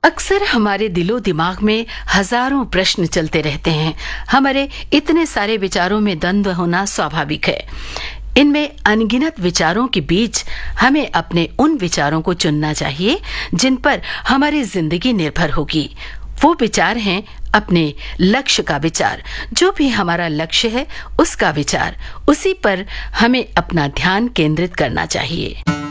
अक्सर हमारे दिलो दिमाग में हजारों प्रश्न चलते रहते हैं। हमारे इतने सारे विचारों में द्वंद्व होना स्वाभाविक है। इनमें अनगिनत विचारों के बीच हमें अपने उन विचारों को चुनना चाहिए जिन पर हमारी जिंदगी निर्भर होगी। वो विचार हैं अपने लक्ष्य का विचार। जो भी हमारा लक्ष्य है उसका विचार, उसी पर हमें अपना ध्यान केंद्रित करना चाहिए।